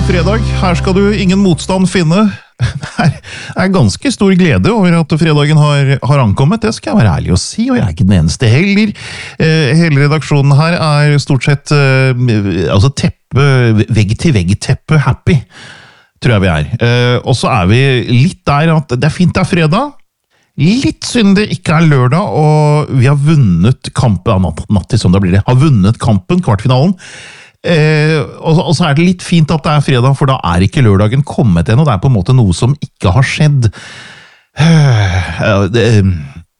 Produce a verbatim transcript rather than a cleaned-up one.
fredag. Her skal du ingen motstand finne. Det er ganske stor glede over at fredagen har, har ankommet, det skal jeg være ærlig å si, og jeg er ikke den eneste heller. Eh, hele redaksjonen her er stort sett eh, altså teppe, vegg-til-vegg-teppe happy, tror jeg vi er. Eh, og så er vi litt der at det er fint det er fredag, litt synd det ikke er lørdag, og vi har vunnet kampen, natt, natt til søndag blir det, har vunnet kampen, kvartfinalen. Eh, og, og så er det litt fint at det er fredag, for da er ikke lørdagen kommet ennå, det er på en måte noe som ikke har skjedd. Eh, det,